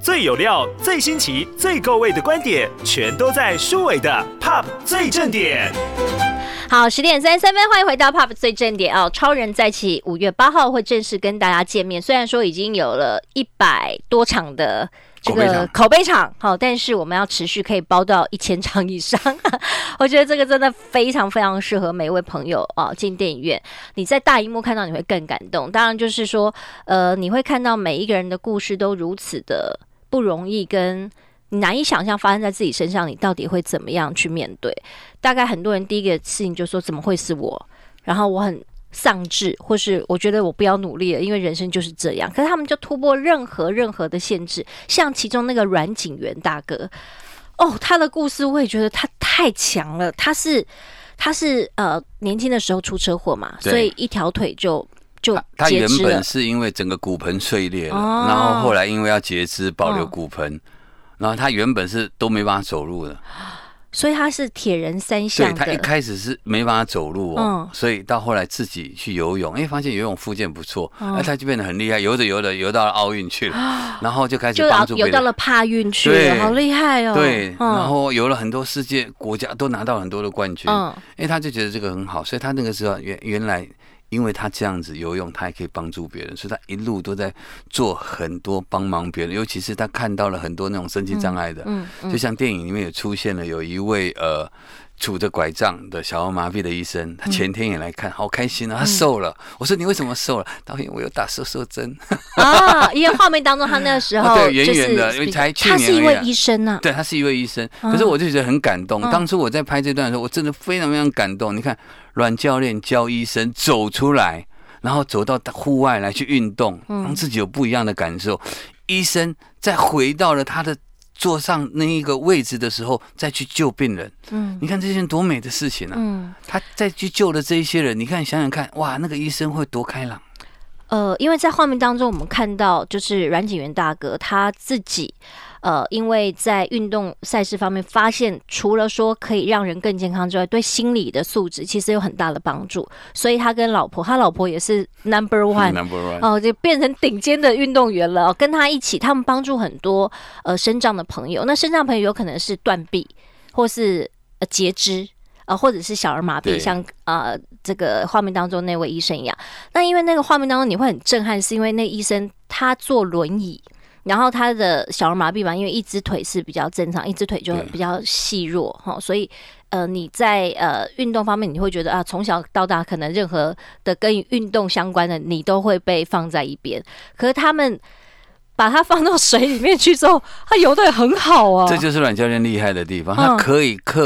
最有料、最新奇、最够味的观点，全都在舒伟的 Pop 最正点。 好，10点33分，欢迎回到 Pop 最正点哦。超人再起5月8号会正式跟大家见面，虽然说已经有了100多场的这个口碑场，好，但是我们要持续可以包到1000场以上。我觉得这个真的非常非常适合每位朋友进电影院。你在大荧幕看到你会更感动，当然就是说，你会看到每一个人的故事都如此的不容易，跟你难以想象发生在自己身上，你到底会怎么样去面对？大概很多人第一个事情就说怎么会是我，然后我很丧志，或是我觉得我不要努力了，因为人生就是这样。可是他们就突破任何的限制，像其中那个阮景元大哥，他的故事我也觉得他太强了。他是年轻的时候出车祸嘛，所以一条腿就他原本是因为整个骨盆碎裂了，然后后来因为要截肢保留骨盆，然后他原本是都没办法走路的。 所以他是铁人3项的， 对，他一开始是没办法走路所以到后来自己去游泳，发现游泳复健不错，他就变得很厉害，游到了奥运去了，然后就开始帮助别人， 游到了帕运去了，好厉害哦。 对，然后游了很多世界国家都拿到很多的冠军，他就觉得这个很好，所以他那个时候原来。因为他这样子游泳，他也可以帮助别人，所以他一路都在做很多帮忙别人，尤其是他看到了很多那种身心障碍的，就像电影里面也出现了有一位拄着拐杖的小儿麻痹的医生，他前天也来看，好开心啊，他瘦了。我说你为什么瘦了？导演，我有打瘦针因为画面当中他那个时候对圆圆的，因为才去年他是一位医生啊， 对，他是一位医生。可是我就觉得很感动。当初我在拍这段的时候，我真的非常非常感动。你看，阮教练教医生走出来，然后走到户外来去运动，让自己有不一样的感受。医生再回到了他的坐上那一个位置的时候，再去救病人。你看这件多美的事情啊！他再去救的这一些人，你看想想看，哇，那个医生会多开朗。 因为在画面当中，我们看到就是阮景元大哥他自己，因为在运动赛事方面发现，除了说可以让人更健康之外，对心理的素质其实有很大的帮助。所以他跟他老婆也是 number one， 就变成顶尖的运动员了。跟他一起，他们帮助很多身障的朋友。那身障朋友有可能是断臂，或是截肢。或者是小儿麻痹，像这个画面当中那位医生一样。那因为那个画面当中你会很震撼，是因为那医生他坐轮椅，然后他的小儿麻痹嘛，因为一只腿是比较正常，一只腿就比较细弱所以你在运动方面你会觉得从小到大可能任何的跟运动相关的你都会被放在一边，可是他们把它放到水里面去之后，他游得很好啊。 这就是阮教练厉害的地方，他可以